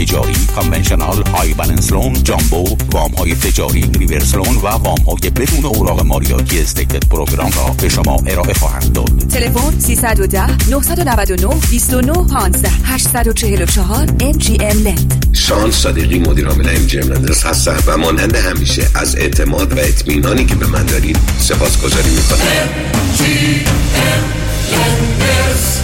تجاری، کانونشنال، های بالانس لون، جامبو، وام های تجاری، ریورس لون و وام های بدون اوراق مالیاتی استیتد پروگرام را به شما ارائه خواهند داد. تلفن 310 999 29 15 844 MGM Lend. شان صادقی مدیر عامل MGM Lenders هستم و مانند همیشه از اعتماد و اطمینانی که به من دارید سپاسگزاری میکنم. MGM Lenders.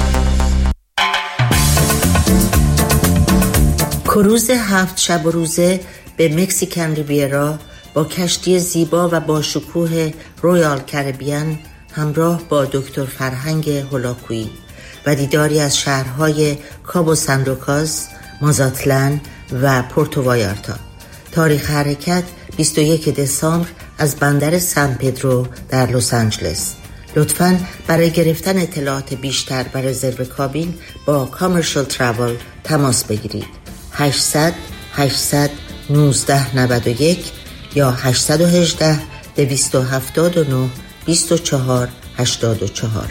کروز 7 شب و روزه به مکزیکن ریویرا با کشتی زیبا و با شکوه رویال کریبیان همراه با دکتر فرهنگ هولاکویی و دیداری از شهرهای کابو سان لوکاس، مازاتلان و پورتو وایارتا. تاریخ حرکت 21 دسامبر از بندر سان پدرو در لس آنجلس. لطفاً برای گرفتن اطلاعات بیشتر و رزرو کابین با کامرشال تراول تماس بگیرید. 800 819 91 یا 818 279 24 84.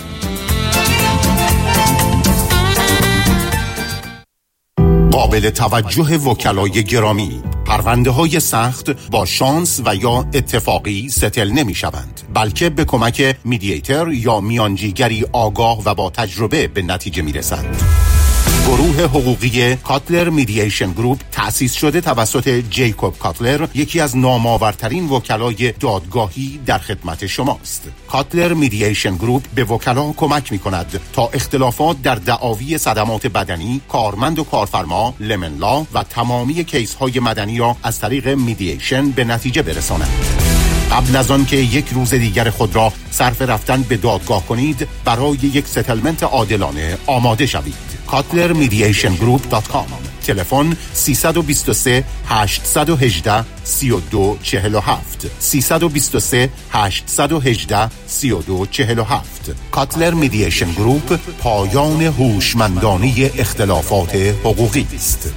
قابل توجه وکلای گرامی، پرونده های سخت با شانس و یا اتفاقی ستل نمی شوند، بلکه به کمک میدییتر یا میانجیگری آگاه و با تجربه به نتیجه می رسند. گروه حقوقی کاتلر میدییشن گروپ تأسیس شده توسط جیکوب کاتلر، یکی از نامآورترین وکلای دادگاهی در خدمت شماست. کاتلر میدییشن گروپ به وکلا کمک می کند تا اختلافات در دعاوی صدمات بدنی، کارمند و کارفرما، لمن لا و تمامی کیس های مدنی را از طریق میدییشن به نتیجه برسانند. قبل از آن که یک روز دیگر خود را صرف رفتن به دادگاه کنید، برای یک ستلمنت عادلانه آماده شوید. KatlerMediationGroup.com. تلفن 323 818 3247 323 818 3247. کاتلر میدییشن گروپ، پایان هوشمندانه اختلافات حقوقی است.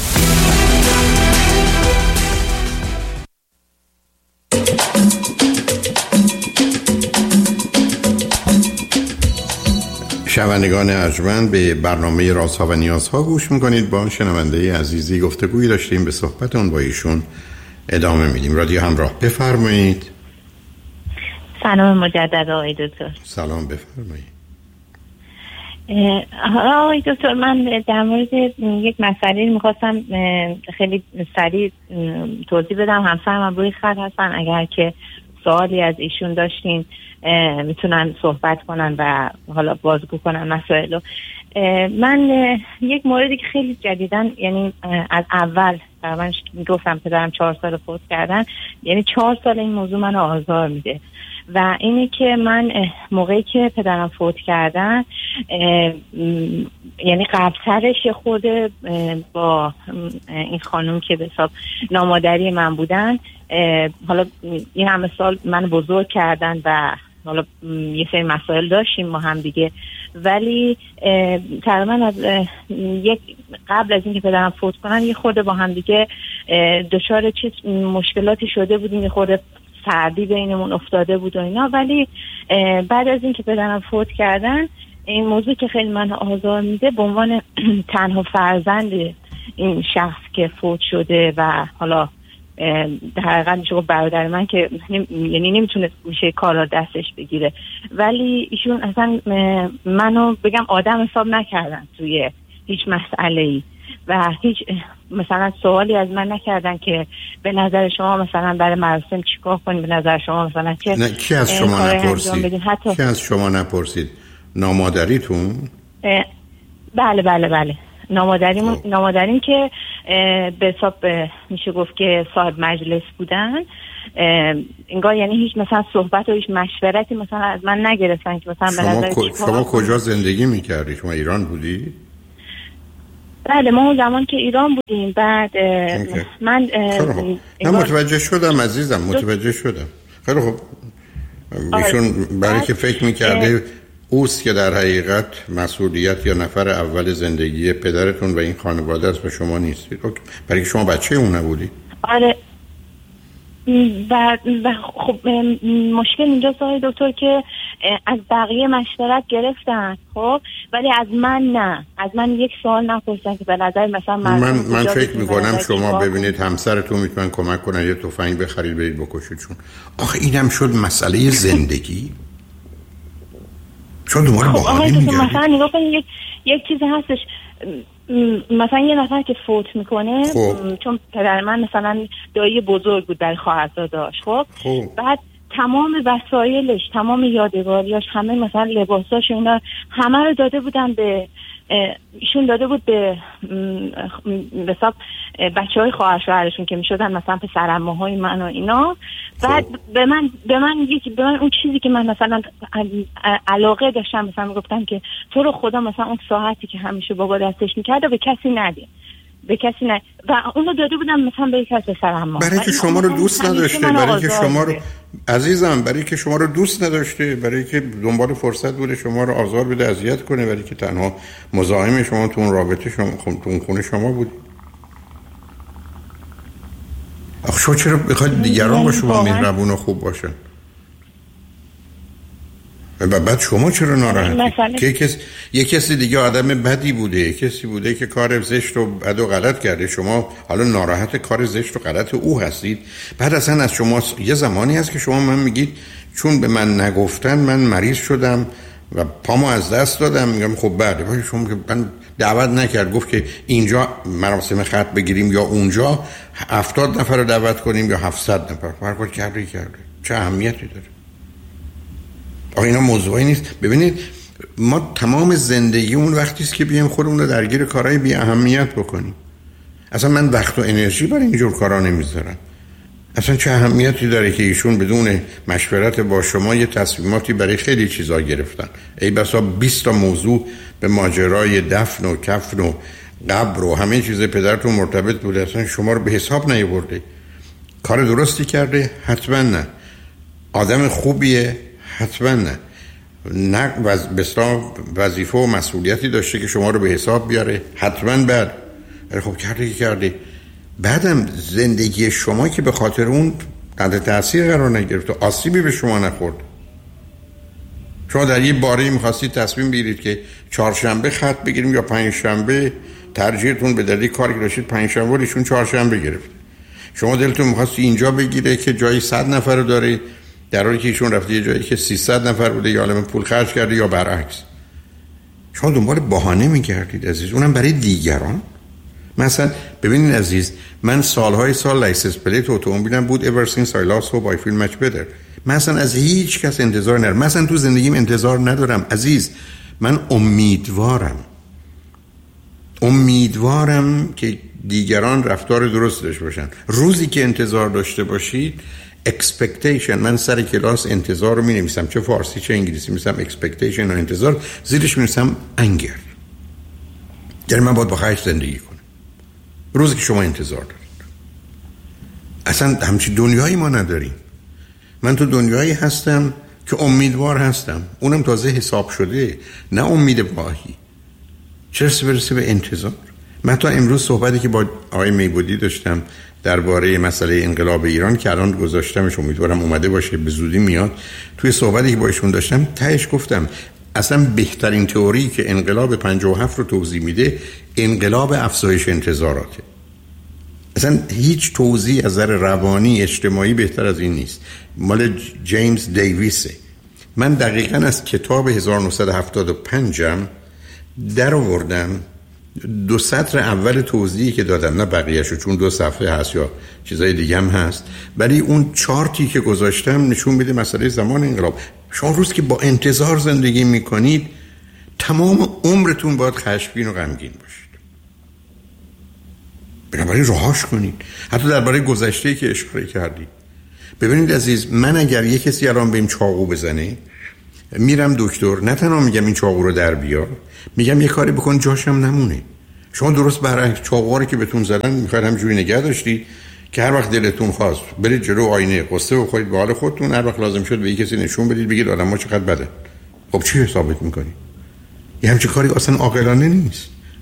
شنوندگان ارجمند، به برنامه رازها و نیازها گوش میکنید. با شنونده عزیزی گفتگویی داشتیم، به صحبتون با ایشون ادامه میدیم. رادیو همراه، بفرمایید. سلام مجدد آقای دکتر. سلام، بفرمایید. آقای دکتر، من در مورد یک مسئله میخواستم خیلی سریع توضیح بدم. همسرم هم روی خط هستن، اگر که سوالی از ایشون داشتین میتونن صحبت کنن و حالا بازگو کنن مسائلو. من یک موردی که خیلی جدیدن، یعنی از اول من گفتم پدرم 4 سال فوت کردن، یعنی 4 سال این موضوع من آزار میده و اینه که من موقعی که پدرم فوت کردن، یعنی قبلترش خود با این خانم که به حساب نامادری من بودن، حالا این همه سال من بزرگ کردن و حالا یه سری مسائل داشتیم ما هم دیگه، ولی تقریبا از قبل از اینکه پدرم فوت کنن یه خورده با هم دیگه دچار چیز مشکلاتی شده بودیم، یه خورده سردی بینمون افتاده بود و اینا. ولی بعد از اینکه پدرم فوت کردن، این موضوع که خیلی من آزار میده، به عنوان تنها فرزند این شخص که فوت شده و حالا در حقیقت میشه گفت برادر من که یعنی نمیتونه گوشه کارا دستش بگیره، ولی ایشون اصلا منو بگم آدم حساب نکردن توی هیچ مسئله‌ای و هیچ مثلا سوالی از من نکردن که به نظر شما مثلا برای مراسم چیکار کنیم، به نظر شما مثلا چه. نه، کی از شما نپرسید؟ کی از شما نپرسید؟ نامادریتون؟ بله نامادریم که به حساب میشه گفت که صاحب مجلس بودن، انگار یعنی هیچ مثلا صحبت و هیچ مشورتی مثلا از من نگرفتن که مثلا به نظر شما کجا زندگی میکردی؟ شما ایران بودی؟ بله، ما اون زمان که ایران بودیم. بعد من متوجه شدم عزیزم، متوجه شدم. خیلی خوب. ایشون برای که فکر میکرده اوست که در حقیقت مسئولیت یا نفر اول زندگی پدرتون و این خانواده است و شما نیستید. برای که شما بچه اون نبودی؟ آره. و خب مشکل اینجاست آقای دکتر که از بقیه مشورت گرفتن خب، ولی از من نه، از من یک سوال نپرسیدن که به نظر مثلا من فکر میکنم شما ببینید همسرتون میتونن کمک کنن یه تفنگ بخرید برید بکشیدشون. آخه اینم شد مسئله زندگی. چون دوباره باحالی میگردید. مثلا نگاه کنید یک چیزی هستش، مثلا یه نفر که فوت میکنه چون پدر من مثلا دایی بزرگ بود در خواهرزاده داشت خب، بعد تمام وسایلش، تمام یادگاریاش، همه مثلا لباساش اینا همه رو داده بودن به ایشون، داده بود به حساب بچهای خواهر شوهرشون که میشدن مثلا پسرعموهای من و اینا. بعد به من اون چیزی که من مثلا علاقه داشتم مثلا میگفتم که تو رو خدا مثلا اون ساعتی که همیشه بابا دستش میکرد به کسی ندی، به کسی نه، و اونو داده بودم مثلا به یک از پسرعموها، برای که شما رو دوست نداشته، برای که شما رو عزیزم، برای که شما رو دوست نداشته، برای که دنبال فرصت بوده شما رو آزار بده، اذیت کنه، برای که تنها مزاحم شما تو اون رابطه شما تو اون خونه شما بود. آخه شما چرا بخواید دیگران با شما مهربون و خوب باشن؟ و بعد شما چرا ناراحتی؟ که یک کسی دیگه آدم بدی بوده، کسی بوده که کار زشت و بد و غلط کرده، شما حالا ناراحت کار زشت و غلط او هستید. بعد اصلا از شما یه زمانی هست که شما من میگید چون به من نگفتن من مریض شدم و پامو از دست دادم. میگم خب بعد ولی شما که من دعوت نکرد، گفت که اینجا مراسم ختم بگیریم یا اونجا 70 نفر رو دعوت کنیم یا 700 نفر، فرق کرده چه اهمیتی داره؟ آخه اینا موضوعی نیست. ببینید ما تمام زندگیمون وقتی است که بیایم خودمون رو درگیر کارهای بی اهمیت بکنیم. اصلا من وقت و انرژی برای اینجور کارا نمیذارم. اصلا چه اهمیتی داره که ایشون بدون مشورت با شما یه تصمیماتی برای خیلی چیزا گرفتن؟ ای بسا 20 تا موضوع به ماجرای دفن و کفن و قبر و همه چیز پدرتون مرتبط بوده، اصلا شما رو به حساب نیاورده. کار درستی کرده؟ حتما نه. آدم خوبیه؟ حتما نه. وظیفه و مسئولیتی داشته که شما رو به حساب بیاره؟ حتما بعد خب کرده. بعدم زندگی شما که به خاطر اون تحت تاثیر قرار نگرفت و آسیبی به شما نخورد. شما در یه باره می‌خواستید تصمیم بگیرید که چهارشنبه خط بگیریم یا پنجشنبه، ترجیحتون به دلیل کاری که داشتید پنجشنبه ایشون چهارشنبه گرفت. شما دلتون می‌خواست اینجا بگیره که جایی 100 نفر رو داره، در حالی که ایشون رفته یه جایی که 300 نفر بوده، یا عالم پول خرج کرده یا برعکس. شما دنبال بهانه می‌گردید عزیز، اونم برای دیگران. مثلا ببینید عزیز، من سالهای سال لایسنس پلیت اتومبیلم بود ever since I lost hope I feel much better. مثلا از هیچ کس انتظار ندارم، مثلا تو زندگیم انتظار ندارم عزیز. من امیدوارم که دیگران رفتار درست داشته باشن. روزی که انتظار داشته باشید expectation، من سر کلاس انتظار رو می‌نویسم، چه فارسی چه انگلیسی می‌نویسم expectation و انتظار، زیرش می‌نویسم anger. یعنی من باید با خواهش زندگی کنم روزی که شما انتظار دارید. اصلا همچین دنیایی ما نداریم. من تو دنیایی هستم که امیدوار هستم، اونم تازه حساب شده، نه امید واهی. چرا برسه به انتظار؟ من تا امروز صحبتی که با آقای میبودی داشتم درباره مسئله انقلاب ایران که الان گذاشتمش، امیدوارم اومده باشه، به زودی میاد. توی صحبتی که با ایشون داشتم تهش گفتم اصلا بهترین تئوری که انقلاب 57 رو توضیح میده انقلاب افزایش انتظاراته. اصلا هیچ توضیح از نظر روانی اجتماعی بهتر از این نیست. مال جیمز دیویسه. من دقیقاً از کتاب 1975م در آوردم 2 سطر اول توضیحی که دادم، نه بقیه‌شو، چون 2 صفحه هست یا چیزای دیگه هم هست، ولی اون چارتی که گذاشتم نشون میده مسئله زمان انقلاب. شما روز که با انتظار زندگی میکنید تمام عمرتون باید خشمگین و غمگین باشید. بنابراین رهاش کنید. حتی درباره گذشته‌ای که اشاره کردید. ببینید عزیز، من اگر یک کسی الان بهم چاقو بزنه میرم دکتر، نه تنها میگم این چاقو رو در بیار، میگم یه کاری بکن جاشم نمونه. شما درست برعکس، چاقوهایی که بهتون زدن میخواید همجوری نگه داشتید که هر وقت دلتون خواست برید جلو آینه قصه بخورید به حال خودتون، هر وقت لازم شد به یک کسی نشون بدید بگید آدم‌ها چقدر بده. خب چی حسابت میکنی؟ یه همچین کاری اصلا عاقلانه نیست.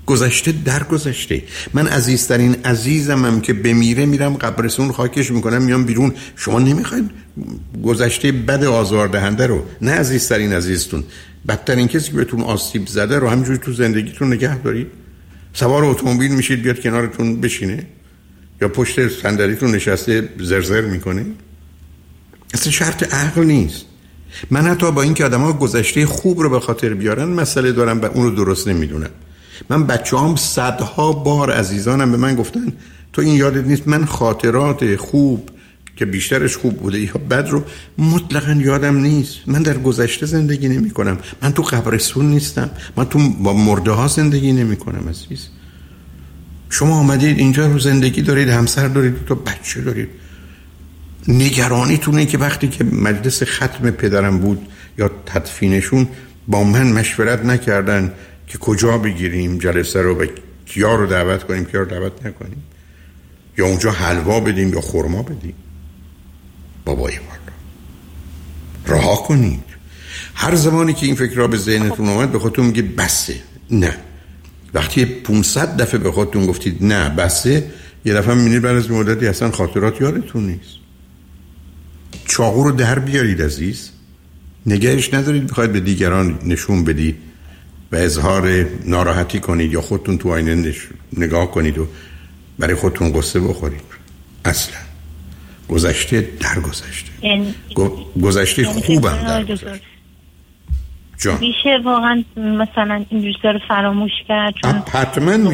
گذشته در گذشته. من عزیزترین عزیزمم که بمیره میرم قبرستون خاکش میکنم میام بیرون. شما نمیخواید گذشته بد آزاردهنده رو، نه عزیزترین عزیزتون، بدترین کسی که بهتون آسیب زده رو همینجوری تو زندگیتون نگه دارید؟ سوار اتومبیل میشید بیاد کنارتون بشینه یا پشت صندلیتون نشسته زرزر میکنه؟ اصلا شرط عقل نیست. من حتی با اینکه آدم‌ها گذشته خوب رو به خاطر بیارن مسئله دارم و اون رو درست نمیدونم. من بچه‌هام صدها بار عزیزانم به من گفتن تو این یادت نیست؟ من خاطرات خوب که بیشترش خوب بوده یا بد رو مطلقاً یادم نیست. من در گذشته زندگی نمی‌کنم. من تو قبرستون نیستم. من تو با مرده‌ها زندگی نمی‌کنم عزیز. شما آمدید اینجا رو زندگی دارید، همسر دارید، تو بچه دارید. نگرانیتونه که وقتی که مجلس ختم پدرم بود یا تدفینشون با من مشورت نکردن که کجا بگیریم جلسه رو و کیا رو دعوت کنیم کیا رو دعوت نکنیم، یا اونجا حلوا بدیم یا خرما بدیم. بابای والا رها کنید. هر زمانی که این فکر را به ذهنتون اومد به خودتون میگید بسه. نه، وقتی 500 دفعه به خودتون گفتید نه بسه، یه دفعه میبینید بعد از مدتی اصلا خاطرات یادتون نیست. چاقو رو در بیارید عزیز، نگهش ندارید بخواید به دیگران نشون بدید و اظهار ناراحتی کنید یا خودتون تو آینه نگاه کنید و برای خودتون قصه بخورید. اصلا گذشته در گذشته، گذشته خوبم در گذشته. میشه واقعا مثلا این چیزا رو فراموش کرد؟ حتما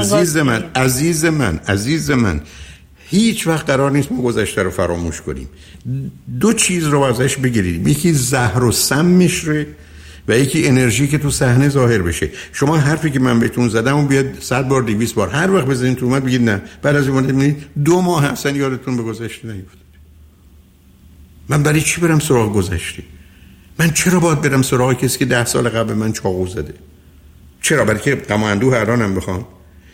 عزیز من هیچ وقت قرار نیست ما گذشته رو فراموش کنیم. دو چیز رو ازش بگیرید، یکی زهر و سمش و یکی انرژی که تو صحنه ظاهر بشه. شما حرفی که من بهتون زدم اون بیاد 100 بار 200 بار هر وقت بزنید تو اومد بگید نه، بعد از اون میبینید 2 ماه اصلا یادتون به گذشته نیفتاد. من برای چی برم سراغ گذشته؟ من چرا باید برم سراغ کسی که 10 سال قبل من چاقو زده؟ چرا؟ برای که غم و اندوه الانم بخوام؟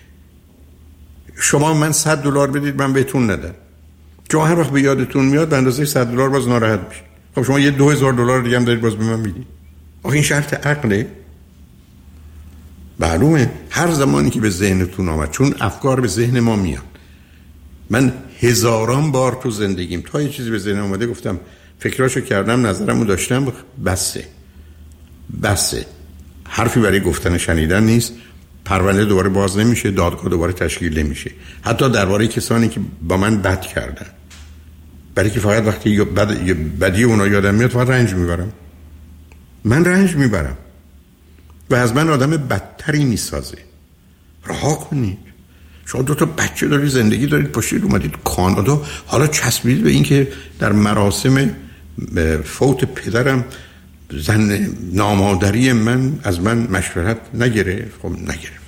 شما من $100 بدید من بهتون ندم. شما هر وقت به یادتون میاد به اندازه $100 باز ناراحت میشید. خب شما یه $2000 دیگه هم دارید باز به من میدید. آخه این شرط عقله؟ معلومه هر زمانی که به ذهنتون آمد، چون افکار به ذهن ما میاد. من هزاران بار تو زندگیم تا یه چیزی به ذهنم اومده گفتم فکراشو کردم نظرمو داشتم بسه. حرفی برای گفتن شنیدن نیست. پرونده دوباره باز نمیشه، دادگاه دوباره تشکیل نمیشه، حتی درباره کسانی که با من بد کردن، برای که فقط وقتی بدی اونا یادم میاد فقط رنج میبرم و از من آدم بدتری میسازه. رها کنید. شما 2 تا بچه دارید، زندگی دارید، پشتید اومدید کانادا، حالا چسبید به این که در مراسم فوت پدرم زن نامادری من از من مشورت نگرفت. خب نگرفت.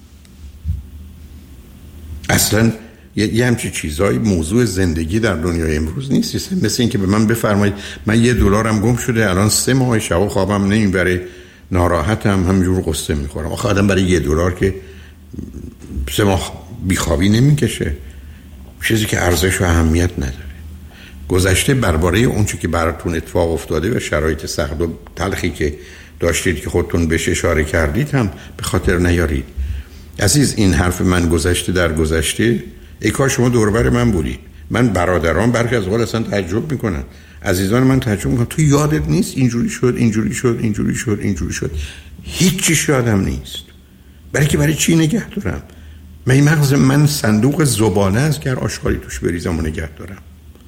اصلا یه همچین چیزایی موضوع زندگی در دنیای امروز نیست. مثل این که به من بفرمایید من $1 گم شده الان 3 ماه شب خوابم نمیبره، ناراحتم، همینجور قصه میخورم. آخه آدم برای $1 که 3 ماه بیخوابی نمیکشه، چیزی که ارزش و اهمیت نداره. گذشته برباره اون چیزی که براتون اتفاق افتاده و شرایط سخت و تلخی که داشتید که خودتون بهش اشاره کردید هم به خاطر نیارید. عزیز این حرف من گذشته در گذشته، ای کاش شما دور بر من بودید. من برادران برخی از اوقات اصلا تعجب میکنن، عزیزان من تعجب میکنن تو یادت نیست اینجوری شد. هیچ چیز یادم نیست. برای چی نگه دارم؟ من مغز من صندوق زباله است که آشغالی توش بریزم و نگه دارم.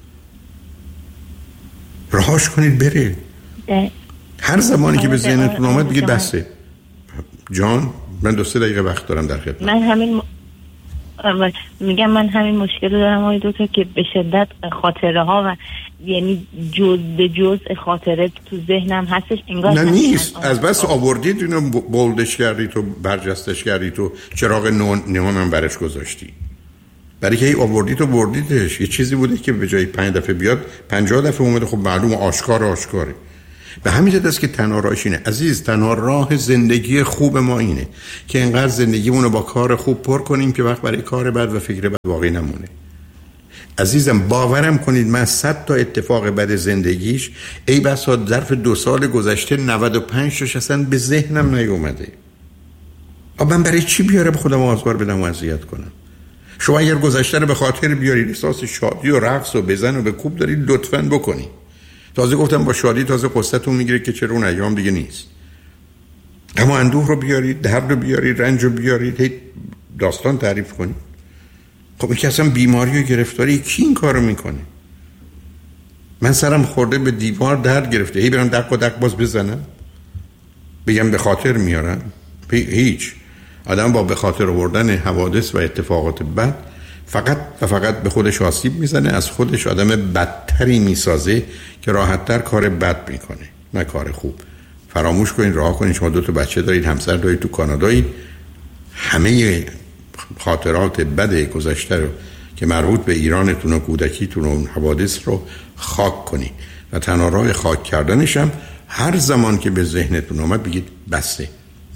رهاش کنید بره. هر زمانی که به ذهنتون اومد بگید بسه. جان من 2-3 دقیقه وقت دارم در خدمت. من همین مشکل دارم آقای دکتر که به شدت خاطره ها و یعنی جز به جز خاطره تو ذهنم هستش انگار نه نیست. از بس آوردید اینو بولدش کردید و برجستش کردید و چراغ نهانم برش گذاشتی. برای که ای آوردید و بردیدش. یه چیزی بوده که به جای 5 دفعه بیاد 50 دفعه اومده. خب معلوم آشکاره. به همین جهت است که تنها راهش اینه عزیز، تنها راه زندگی خوب ما اینه که انقدر زندگیمون رو با کار خوب پر کنیم که وقت برای کار بد و فکر بد باقی نمونه. عزیزم باورم کنید من 100 تا اتفاق بد زندگیش ای بسا ظرف 2 سال گذشته 95 تاش اصلا به ذهنم نیومده. من برای چی بیارم خودم آزار بدم و اذیت کنم؟ شما اگر گذشته رو به خاطر بیارید، احساس شادی و رقص و بزن و به کوب دارید، لطفاً بکنید. تازه گفتم با شادی تازه قصتون میگیره که چرا اون ایام دیگه نیست. اما اندوه رو بیارید، درد رو بیارید، رنج رو بیارید، هی داستان تعریف کنید. خب این که اصلا بیماری و گرفتاری، کی این کار رو میکنه؟ من سرم خورده به دیوار درد گرفته، هی برم دق و دق باز بزنم بگم به خاطر میارم؟ هیچ. آدم با به خاطر آوردن حوادث و اتفاقات بد فقط به خودش آسیب میزنه، از خودش آدم بدتری میسازه که راحت‌تر کار بد میکنه نه کار خوب. فراموش کنید، رها کنید شما 2 بچه دارید، همسر دارید، تو کانادایید، همه خاطرات بد گذشته رو که مربوط به ایرانتون و کودکیتون و حوادث رو خاک کنید و تنها راه خاک کردنش هم هر زمان که به ذهنتون اومد بگید بسه،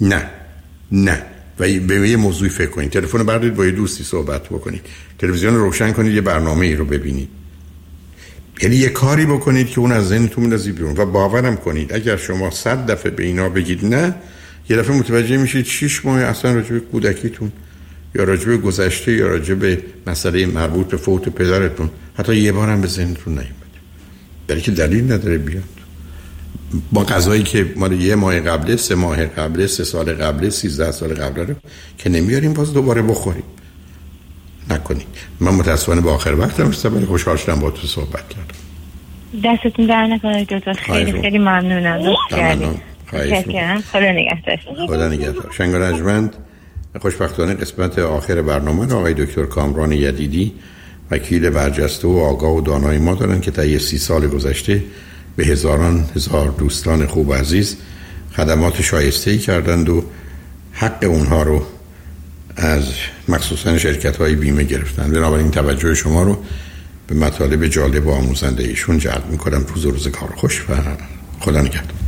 نه و به یه موضوعی فکر کنید. تلفن بردارید با یه دوستی صحبت بکنید، تلویزیون رو روشن کنید، یه برنامه ای رو ببینید، یعنی یه کاری بکنید که اون از ذهنتون بندازی بیرون. و باورم کنید اگر شما 100 دفعه به اینا بگید نه، یه دفعه متوجه میشید 6 ماه اصلا راجع به کودکیتون یا راجع به گذشته یا راجع به مسئله مربوط به فوت پدرتون حتی یه بار هم به ذهنتون نیومده، برای که دلیل نداره بیاد. با قضایی که مال 1 ماه قبله، 3 ماه قبله، 3 سال قبله، 13 سال قبله رو که نمیاریم باز دوباره بخوریم. نکنید. من متاسفانه با آخر وقتم رسیدم، خوشحال شدم با تو صحبت کردم. دستتون در نکنه دکتر، خیلی ممنونم. لطف کردید. خدا نگهدار. خدا نگهدار. شنگ و رجمند. خوشبختانه قسمت آخر برنامه رو آقای دکتر کامران یدیدی، وکیل برجسته و آگاه و دانای ما دارن که طی 30 سال گذشته به هزار دوستان خوب و عزیز خدمات شایسته‌ای کردند و حق اونها رو از مخصوصا شرکت‌های بیمه گرفتن. بنابراین توجه شما رو به مطالب جالب و آموزنده ایشون جلب می‌کنم. روزگار خوش و خدا نگهدار.